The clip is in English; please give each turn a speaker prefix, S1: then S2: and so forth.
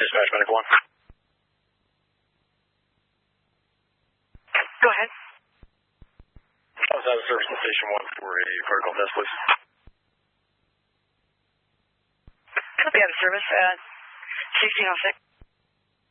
S1: Dispatch Medical 1.
S2: Go ahead.
S1: I was out of service in Station 1 for a protocol test, please.
S2: Copy out of service at 1606.